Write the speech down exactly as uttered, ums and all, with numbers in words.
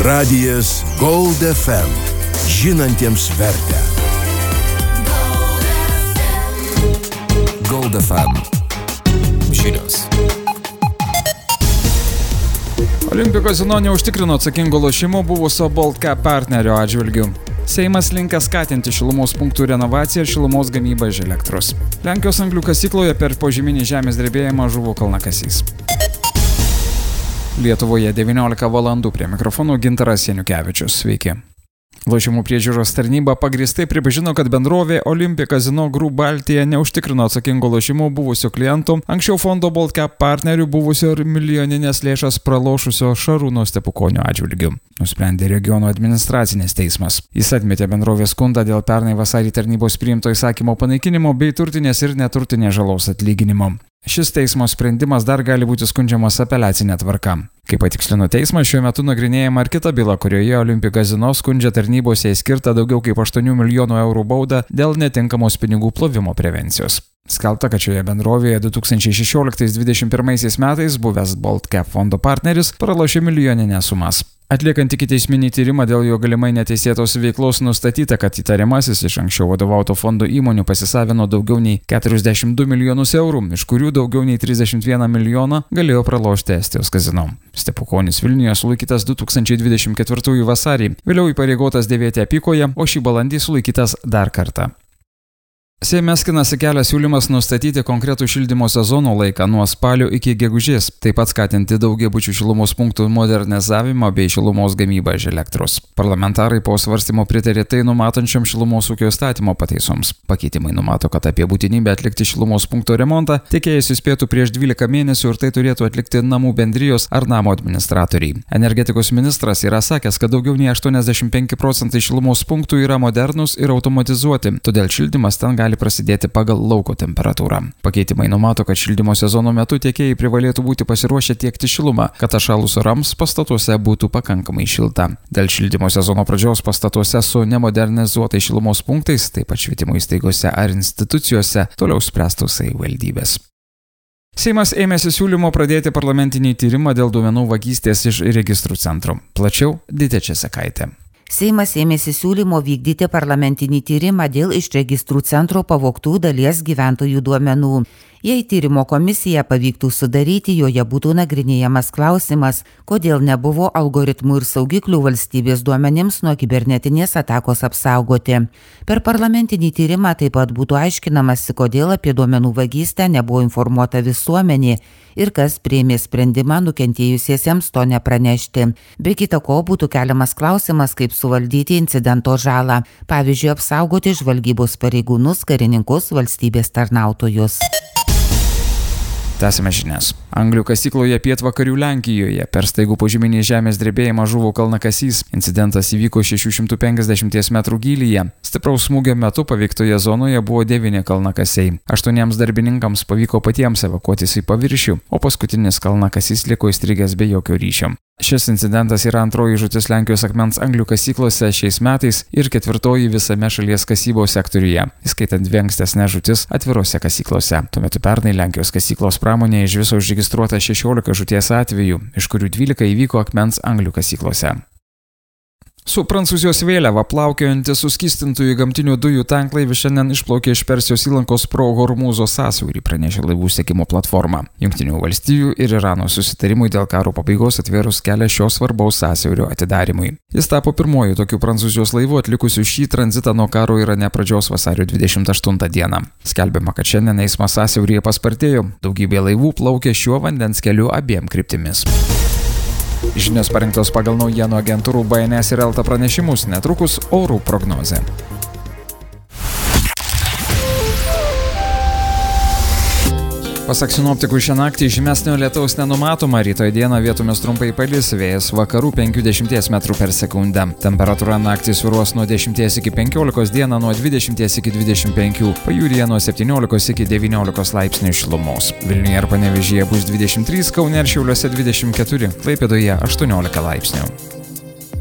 Radijas Gold F M. Žinantiems vertę. Gold F M. Žinios. Olimpijų kazino neužtikrino atsakingo lošimo buvusio Baltcap partnerio atžvilgiu. Seimas linkia skatinti šilumos punktų renovaciją ir šilumos gamybą iš elektros. Lenkijos anglių kasykloje per požeminį žemės drebėjimą žuvo kalnakasys. Lietuvoje devyniolika valandų, prie mikrofonų Gintaras Janiukevičius. Sveiki. Lošimų priežiūros tarnyba pagrįstai pripažino, kad bendrovė Olympia Casino Group Baltija neužtikrino atsakingo lošimo buvusio klientų, anksčiau fondo Baltcap partnerių buvusio ir milijoninės lėšas pralošusio Šarūno Stepukonio atžvilgiu. Nusprendė regiono administracinis teismas. Jis atmetė bendrovės skundą dėl pernai vasarį tarnybos priimto įsakymo panaikinimo bei turtinės ir neturtinės žalos atlyginimo. Šis teismo sprendimas dar gali būti skundžiamas apeliacinė tvarka. Kaip patikslino teismas, šiuo metu nagrinėjama ir kita byla, kurioje Olympia Casino skundžia tarnybos jai skirtą daugiau kaip aštuonių milijonų eurų baudą dėl netinkamos pinigų plovimo prevencijos. Skelbta, kad šioje bendrovėje du tūkstančiai šešioliktais dvidešimt pirmaisiais metais buvęs Baltcap fondo partneris pralošė milijoninės sumas. Atliekant ikiteisminį tyrimą dėl jo galimai neteisėtos veiklos nustatyta, kad įtariamasis iš anksčiau vadovauto fondo įmonių pasisavino daugiau nei keturiasdešimt du milijonus eurų, iš kurių daugiau nei trisdešimt vieną milijoną galėjo pralošti Estijos kazino. Stepukonis Vilniuje sulaikytas du tūkstančiai dvidešimt ketvirtųjų vasarį, vėliau įpareigotas dėvėti apykoję, o šį balandį sulaikytas dar kartą. Seime skinasi kelias siūlymas nustatyti konkretų šildymo sezono laiką nuo spalio iki gegužės, taip pat skatinti daugiabučių šilumos punktų modernizavimą bei šilumos gamybą iš elektros. Parlamentarai po svarstymo pritarė tai numatančiam šilumos ūkio įstatymo pataisoms. Pakeitimai numato, kad apie būtinybę atlikti šilumos punkto remontą tiekėjas įspėtų prieš dvylika mėnesių ir tai turėtų atlikti namų bendrijos ar namo administratoriai. Energetikos ministras yra sakęs, kad daugiau nei aštuoniasdešimt penki procentai šilumos punktų yra modernūs ir automatizuoti, todėl šildymas ten gali gali prasidėti pagal lauko temperatūrą. Pakeitimai numato, kad šildymo sezono metu tiekėjai privalėtų būti pasiruošę tiekti šilumą, kad atšalus orams pastatuose būtų pakankamai šilta. Dėl šildymo sezono pradžios pastatuose su nemodernizuotais šilumos punktais, taip pat švietimo įstaigose ar institucijose, toliau spręstų savivaldybės. Seimas ėmėsi siūlymo pradėti parlamentinį tyrimą dėl duomenų vagystės iš registrų centro. Plačiau Ditė Česakaitė. Seimas ėmėsi siūlymo vykdyti parlamentinį tyrimą dėl iš registrų centro pavogtų dalies gyventojų duomenų. Jei tyrimo komisiją pavyktų sudaryti, joje būtų nagrinėjamas klausimas, kodėl nebuvo algoritmų ir saugiklių valstybės duomenims nuo kibernetinės atakos apsaugoti. Per parlamentinį tyrimą taip pat būtų aiškinamasi, kodėl apie duomenų vagystę nebuvo informuota visuomenė ir kas priėmė sprendimą nukentėjusiesiems to nepranešti. Be kita ko būtų keliamas klausimas, kaip suvaldyti incidento žalą, pavyzdžiui, apsaugoti žvalgybos pareigūnus, karininkus, valstybės tarnautojus. Tęsime žinias. Anglių kasykloje pietvakarių Lenkijoje per staigų požeminį žemės drebėjimą žuvo kalnakasys. Incidentas įvyko šešių šimtų penkiasdešimties metrų gylyje. Stipraus smūgio metu paveiktoje zonoje buvo devyni kalnakasiai. Aštuoniems darbininkams pavyko patiems evakuotis į paviršių, o paskutinis kalnakasys liko įstrigęs be jokio ryšio. Šis incidentas yra antroji žūtis Lenkijos akmens anglių kasyklose šiais metais ir ketvirtoji visame šalies kasybos sektoriuje, įskaitant dvi ankstesnes žūtis atvirose kasyklose. Tuo metu pernai Lenkijos kasyklos pramonėje iš viso užregistruota šešiolika žūties atvejų, iš kurių dvylika įvyko akmens anglių kasyklose. Su Prancūzijos vėliava plaukiojantis suskystintųjų gamtinių dujų tanklaivis šiandien išplaukė iš Persijos įlankos pro Hormūzo sąsiaurį, pranešė laivų sekimo platforma. Jungtinių valstijų ir Irano susitarimui dėl karo pabaigos atvėrus kelią šio svarbaus sąsiaurio atidarimui. Jis tapo pirmoju tokiu Prancūzijos laivu atlikusiu šį tranzitą nuo karo Irane pradžios vasario dvidešimt aštuntą dieną. Skelbiama, kad šiandien eismas sąsiauryje paspartėjo, daugybė laivų plaukė šiuo vandens keliu abiem kryptimis. Žinios parengtos pagal naujienų agentūrų B N S ir Elta pranešimus, netrukus orų prognozė. Pasak sinoptikų, šią naktį žymesnio lietaus nenumatoma, rytoj dieną vietomis trumpai palis, vėjas vakarų penkiasdešimt metrų per sekundę. Temperatūra naktį svyruos nuo dešimties iki penkiolikos, dieną nuo dvidešimties iki dvidešimt penkių, pajūryje nuo septyniolikos iki devyniolikos laipsnių šilumos. Vilniuje ir Panevėžyje bus dvidešimt trys, Kaune ir Šiauliuose dvidešimt keturi, Klaipėdoje aštuoniolika laipsnių.